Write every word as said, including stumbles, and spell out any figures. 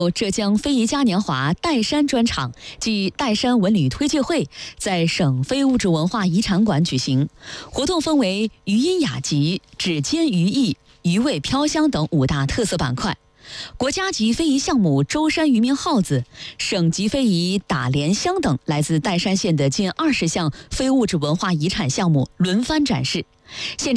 浙江非遗嘉年华岱山专场暨岱山文旅推介会在省非物质文化遗产馆举行。活动分为余音雅集、指尖余艺、余味飘香等五大特色板块。国家级非遗项目舟山渔民号子、省级非遗打莲香等来自岱山县的近二十项非物质文化遗产项目轮番展示。现